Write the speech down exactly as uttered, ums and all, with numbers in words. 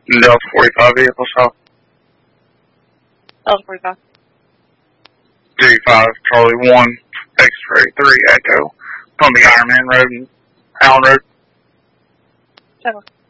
Delta forty-five vehicle south. Delta forty-five. G five, Charlie one, X-ray three, Echo. From the Ironman Road and Allen Road. Seven.